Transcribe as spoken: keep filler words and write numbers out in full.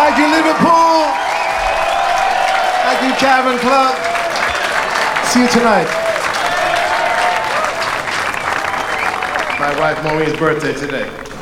Thank you, Liverpool. Thank you, Cavern Club. See you tonight. My wife Maureen's birthday today.